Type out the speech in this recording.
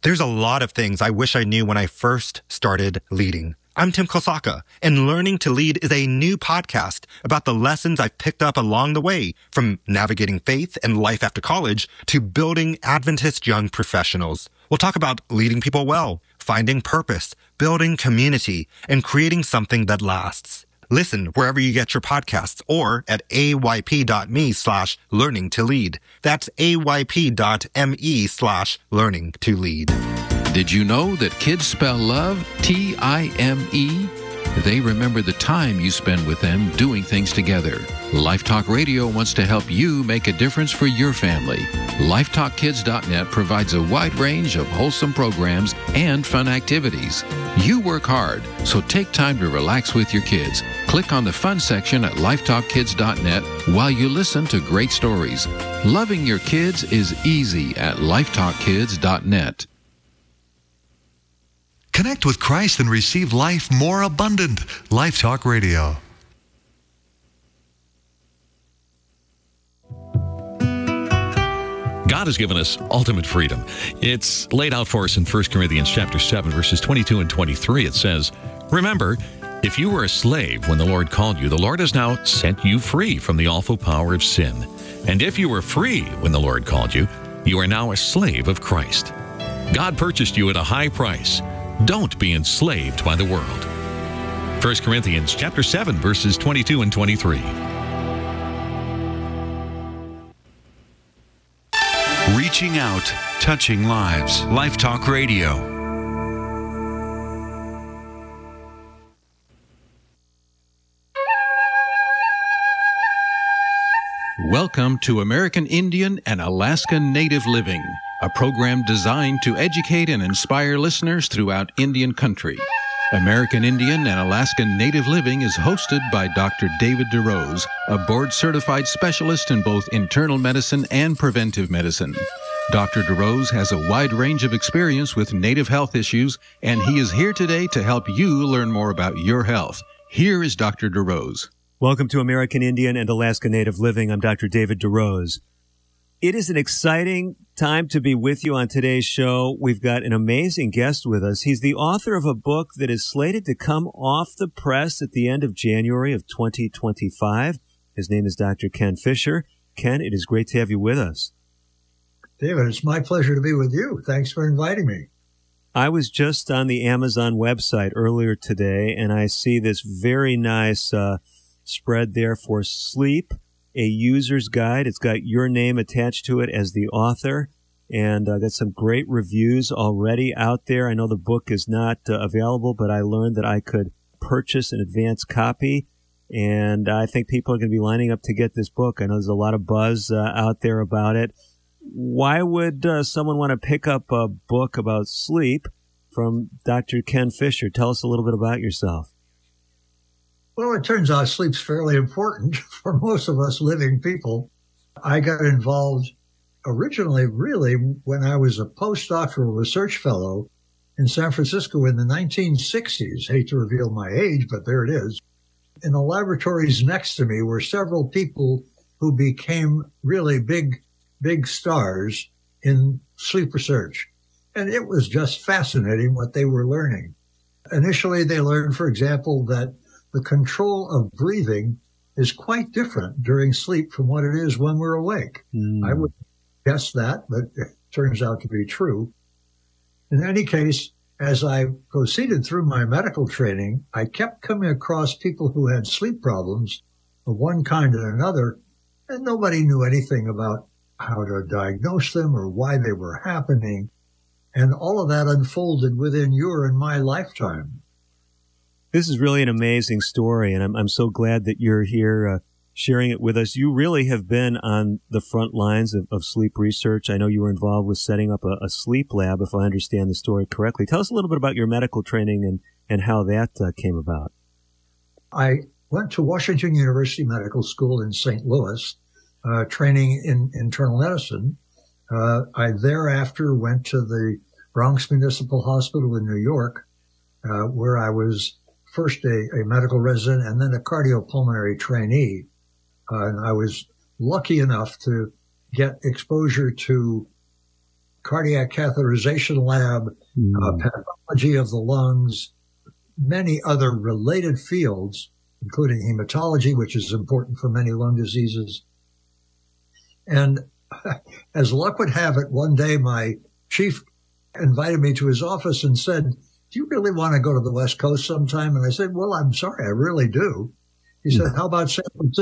There's a lot of things I wish I knew when I first started leading. I'm Tim Kosaka, and Learning to Lead is a new podcast about the lessons I've picked up along the way, from navigating faith and life after college to building Adventist young professionals. We'll talk about leading people well, finding purpose, building community, and creating something that lasts. Listen wherever you get your podcasts or at ayp.me/learning to lead. That's ayp.me/learning to lead. Did you know that kids spell love T-I-M-E? They remember the time you spend with them doing things together. Life Talk Radio wants to help you make a difference for your family. LifeTalkKids.net provides a wide range of wholesome programs and fun activities. You work hard, so take time to relax with your kids. Click on the fun section at LifeTalkKids.net while you listen to great stories. Loving your kids is easy at LifeTalkKids.net. Connect with Christ and receive life more abundant. Life Talk Radio. God has given us ultimate freedom. It's laid out for us in 1 Corinthians chapter 7, verses 22 and 23. It says, "Remember, if you were a slave when the Lord called you, the Lord has now set you free from the awful power of sin. And if you were free when the Lord called you, you are now a slave of Christ. God purchased you at a high price. Don't be enslaved by the world." 1 Corinthians chapter 7, verses 22 and 23. Reaching out, touching lives. Life Talk Radio. Welcome to American Indian and Alaska Native Living, a program designed to educate and inspire listeners throughout Indian country. American Indian and Alaska Native Living is hosted by Dr. David DeRose, a board-certified specialist in both internal medicine and preventive medicine. Dr. DeRose has a wide range of experience with Native health issues, and he is here today to help you learn more about your health. Here is Dr. DeRose. Welcome to American Indian and Alaska Native Living. I'm Dr. David DeRose. It is an exciting time to be with you on today's show. We've got an amazing guest with us. He's the author of a book that is slated to come off the press at the end of January of 2025. His name is Dr. Ken Fisher. Ken, it is great to have you with us. David, it's my pleasure to be with you. Thanks for inviting me. I was just on the Amazon website earlier today, and I see this very nice spread there for Sleep, a user's guide. It's got your name attached to it as the author, and got some great reviews already out there. I know the book is not available, but I learned that I could purchase an advance copy, and I think people are going to be lining up to get this book. I know there's a lot of buzz out there about it. Why would someone want to pick up a book about sleep from Dr. Ken Fisher? Tell us a little bit about yourself. Well, it turns out sleep's fairly important for most of us living people. I got involved originally, really, when I was a postdoctoral research fellow in San Francisco in the 1960s. Hate to reveal my age, but there it is. In the laboratories next to me were several people who became really big stars in sleep research. And it was just fascinating what they were learning. Initially, they learned, for example, that the control of breathing is quite different during sleep from what it is when we're awake. I would guess that, but it turns out to be true. In any case, as I proceeded through my medical training, I kept coming across people who had sleep problems of one kind and another, and nobody knew anything about how to diagnose them or why they were happening. And all of that unfolded within your and my lifetime. This is really an amazing story, and I'm so glad that you're here sharing it with us. You really have been on the front lines of sleep research. I know you were involved with setting up a sleep lab, if I understand the story correctly. Tell us a little bit about your medical training and how that came about. I went to Washington University Medical School in St. Louis, training in internal medicine. I thereafter went to the Bronx Municipal Hospital in New York, where I was first a medical resident and then a cardiopulmonary trainee. And I was lucky enough to get exposure to cardiac catheterization lab, pathology of the lungs, many other related fields, including hematology, which is important for many lung diseases. And as luck would have it, one day my chief invited me to his office and said, "Do you really want to go to the West Coast sometime?" And I said, "Well, I'm sorry, I really do." He said, "How about San Francisco?"